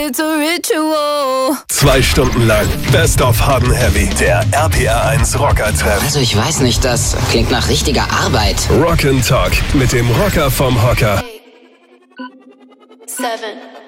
it's a ritual. 2 Stunden lang Best of Hard and Heavy. Der RPR 1 Rocker-Treff. Also ich weiß nicht, das klingt nach richtiger Arbeit. Rock and Talk mit dem Rocker vom Hocker. 8, 7